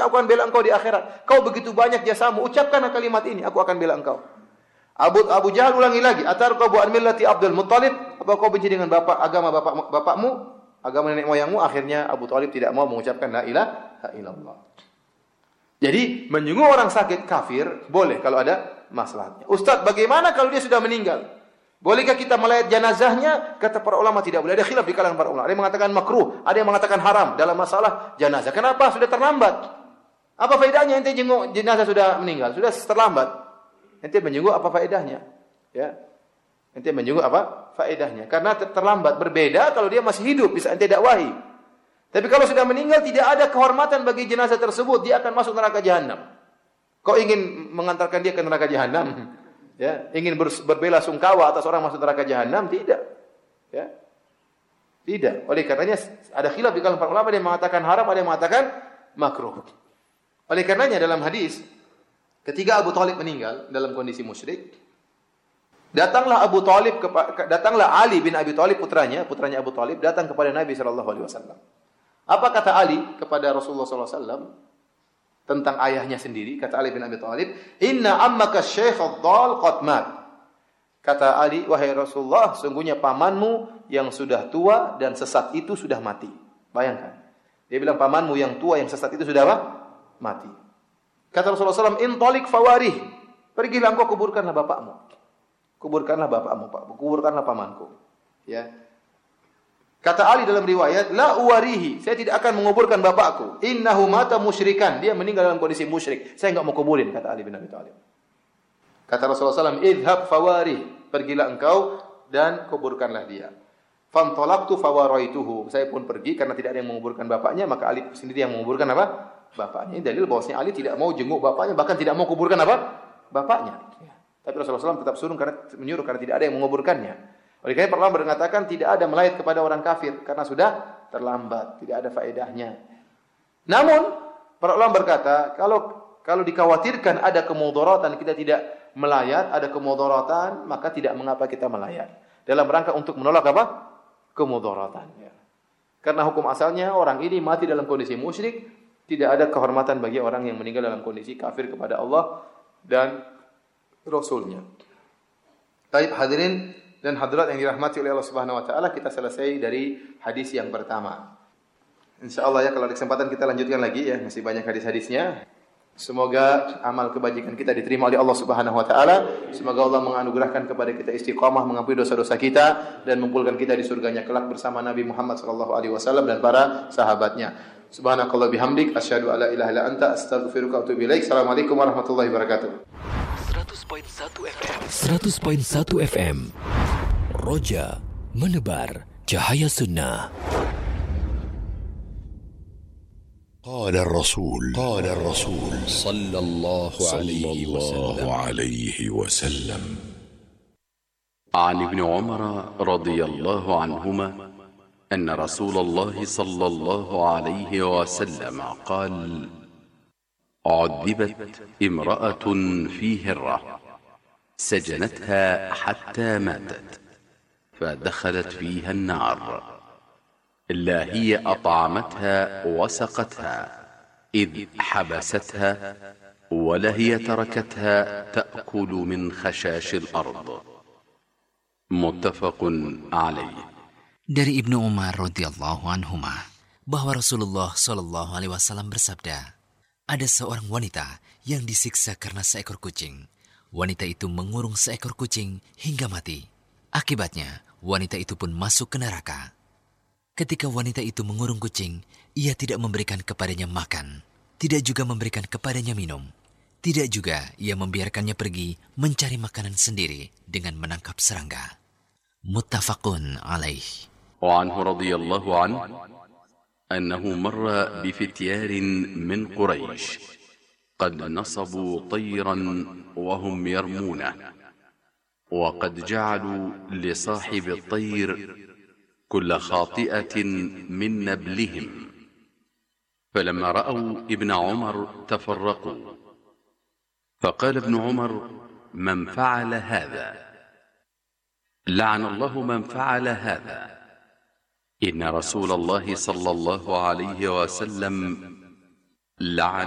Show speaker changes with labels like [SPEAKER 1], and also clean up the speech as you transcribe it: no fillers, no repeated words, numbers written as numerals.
[SPEAKER 1] aku akan bela engkau di akhirat. Kau begitu banyak jasamu, ucapkanlah kalimat ini, aku akan bela engkau. Abu Jahal ulangi lagi, atarqabu an millati Abdul Muttalib? Apa kau benci dengan agama bapakmu, agama nenek moyangmu? Akhirnya Abu Thalib tidak mau mengucapkan la ilaha illallah. Jadi menyungguh orang sakit kafir boleh kalau ada masalahnya. Ustaz, bagaimana kalau dia sudah meninggal? Bolehkah kita melayat jenazahnya? Kata para ulama tidak boleh. Ada khilaf di kalangan para ulama. Ada yang mengatakan makruh, ada yang mengatakan haram dalam masalah jenazah. Kenapa? Sudah terlambat. Apa faedahnya ente jenguk jenazah sudah meninggal? Sudah terlambat. Ente menjenguk apa faedahnya? Ya. Ente menjenguk apa faedahnya? Karena terlambat. Berbeda kalau dia masih hidup, bisa ente dakwahi. Tapi kalau sudah meninggal tidak ada kehormatan bagi jenazah tersebut, dia akan masuk neraka jahanam. Kau ingin mengantarkan dia ke neraka jahanam? Ya, ingin berbela sungkawa atas orang masuk neraka jahanam? Tidak. Ya. Tidak. Oleh karenanya ada khilaf di kalangan para ulama, ada yang mengatakan haram, ada yang mengatakan makruh. Oleh karenanya dalam hadis ketika Abu Thalib meninggal dalam kondisi musyrik, datanglah Ali bin Abi Thalib putranya Abu Thalib datang kepada Nabi sallallahu alaihi wasallam. Apa kata Ali kepada Rasulullah sallallahu alaihi wasallam tentang ayahnya sendiri? Kata Ali bin Abi Thalib, "Inna ammaka Syekh ad-Dhal qad mat." Kata Ali, "Wahai Rasulullah, sungguhnya pamanmu yang sudah tua dan sesat itu sudah mati." Bayangkan. Dia bilang pamanmu yang tua yang sesat itu sudah apa? Mati. Kata Rasulullah SAW, "Intalik fawarih." Pergilah engkau kuburkanlah bapakmu. Kuburkanlah bapakmu, Pak. Kuburkanlah pamanku. Ya. Kata Ali dalam riwayat, "La uwarihi." Saya tidak akan menguburkan bapakku. "Innahu mata musyrikan." Dia meninggal dalam kondisi musyrik. Saya enggak mau kuburin, kata Ali bin Abi Thalib. Kata Rasulullah SAW, "Idhab fawarih." Pergilah engkau dan kuburkanlah dia. Fantalaqtu fawaraituhu. Saya pun pergi karena tidak ada yang menguburkan bapaknya, maka Ali sendiri yang menguburkan apa? Bapaknya. Ini dalil bahwasanya Ali tidak mau jenguk bapaknya, bahkan tidak mau kuburkan apa? Bapaknya. Tapi Rasulullah SAW tetap menyuruh karena tidak ada yang menguburkannya. Oleh karena para ulama mengatakan tidak ada melayat kepada orang kafir karena sudah terlambat, tidak ada faedahnya. Namun para ulama berkata, kalau dikhawatirkan ada kemudaratan kita tidak melayat, ada kemudaratan, maka tidak mengapa kita melayat. Dalam rangka untuk menolak apa? Kemudaratan. Ya. Karena hukum asalnya orang ini mati dalam kondisi musyrik, tidak ada kehormatan bagi orang yang meninggal dalam kondisi kafir kepada Allah dan Rasulnya. Baik hadirin dan hadirat yang dirahmati oleh Allah Subhanahu wa taala, kita selesai dari hadis yang pertama. Insyaallah ya kalau ada kesempatan kita lanjutkan lagi ya, masih banyak hadis-hadisnya. Semoga amal kebajikan kita diterima oleh Allah Subhanahu wa taala. Semoga Allah menganugerahkan kepada kita istiqamah, mengampuni dosa-dosa kita dan mengumpulkan kita di surganya kelak bersama Nabi Muhammad sallallahu alaihi wasallam dan para sahabatnya. Subhanakallah bihamdik asyhadu alla ilaha illa anta astaghfiruka wa atubu ilaik. Assalamualaikum warahmatullahi wabarakatuh.
[SPEAKER 2] 100.1 FM Roja menebar cahaya sunnah. قال الرسول صلى الله عليه وسلم
[SPEAKER 3] عن ابن عمر رضي الله عنهما أن رسول الله صلى الله عليه وسلم قال: عذبت امرأة في هرة سجنتها حتى ماتت فدخلت فيها النار، لا هي أطعمتها وسقتها إذ حبستها ولا هي تركتها تأكل من خشاش الأرض. متفق عليه.
[SPEAKER 4] Dari Ibnu Umar radhiyallahu anhuma bahwa Rasulullah shallallahu alaihi wasallam bersabda, ada seorang wanita yang disiksa karena seekor kucing. Wanita itu mengurung seekor kucing hingga mati. Akibatnya, wanita itu pun masuk ke neraka. Ketika wanita itu mengurung kucing, ia tidak memberikan kepadanya makan, tidak juga memberikan kepadanya minum, tidak juga ia membiarkannya pergi mencari makanan sendiri dengan menangkap serangga. Muttafaqun alaih.
[SPEAKER 3] وعنه رضي الله عنه أنه مر بفتيار من قريش قد نصبوا طيرا وهم يرمونه، وقد جعلوا لصاحب الطير كل خاطئة من نبلهم، فلما رأوا ابن عمر تفرقوا، فقال ابن عمر: من فعل هذا؟ لعن الله من فعل هذا، إن رسول الله صلى الله عليه وسلم لعن